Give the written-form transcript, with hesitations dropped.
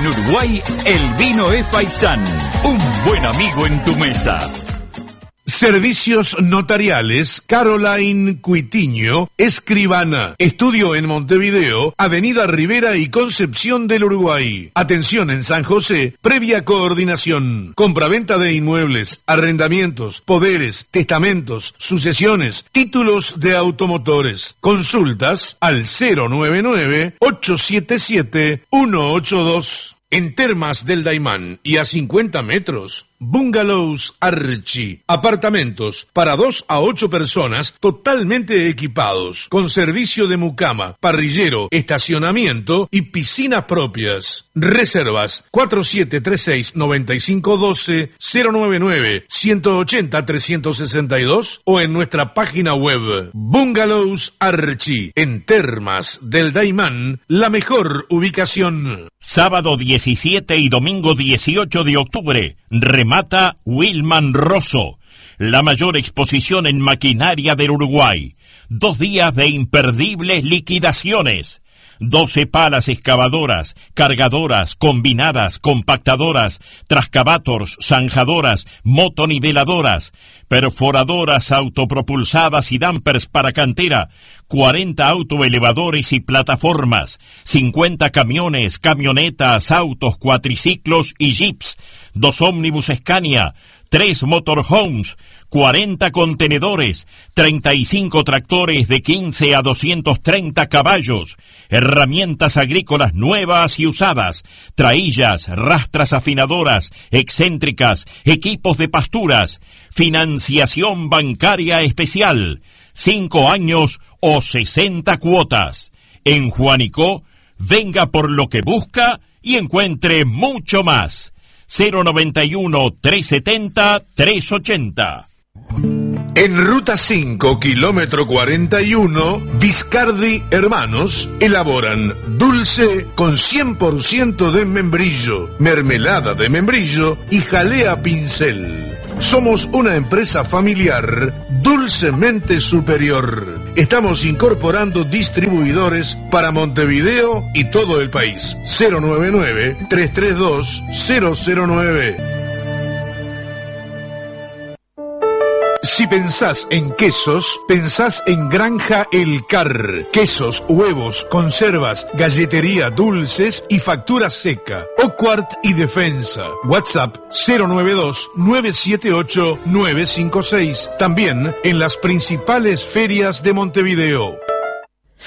En Uruguay, el vino es Faisán, un buen amigo en tu mesa. Servicios notariales Caroline Cuitiño, escribana. Estudio en Montevideo, Avenida Rivera y Concepción del Uruguay. Atención en San José, previa coordinación. Compraventa de inmuebles, arrendamientos, poderes, testamentos, sucesiones, títulos de automotores. Consultas al 099-877-182. En Termas del Daymán y a 50 metros, Bungalows Archi. Apartamentos para 2 a 8 personas totalmente equipados, con servicio de mucama, parrillero, estacionamiento y piscinas propias. Reservas 4736-9512, 099-180-362 o en nuestra página web. Bungalows Archi. En Termas del Daymán, la mejor ubicación. Sábado 17 y domingo 18 de octubre, remata Wilman Rosso, la mayor exposición en maquinaria del Uruguay. 2 días de imperdibles liquidaciones. 12 palas excavadoras, cargadoras, combinadas, compactadoras, trascavators, zanjadoras, motoniveladoras, perforadoras autopropulsadas y dampers para cantera, 40 autoelevadores y plataformas, 50 camiones, camionetas, autos, cuatriciclos y jeeps, 2 ómnibus Scania, 3 motorhomes, 40 contenedores, 35 tractores de 15 a 230 caballos, herramientas agrícolas nuevas y usadas, traillas, rastras afinadoras, excéntricas, equipos de pasturas, financiación bancaria especial, 5 años o 60 cuotas. En Juanico, venga por lo que busca y encuentre mucho más. 091-370-380. En Ruta 5, kilómetro 41, Viscardi Hermanos elaboran dulce con 100% de membrillo, mermelada de membrillo y jalea pincel. Somos una empresa familiar dulcemente superior. Estamos incorporando distribuidores para Montevideo y todo el país. 099-332-009. Si pensás en quesos, pensás en Granja El Car. Quesos, huevos, conservas, galletería, dulces y factura seca. Oquart y Defensa. WhatsApp 092-978-956. También en las principales ferias de Montevideo.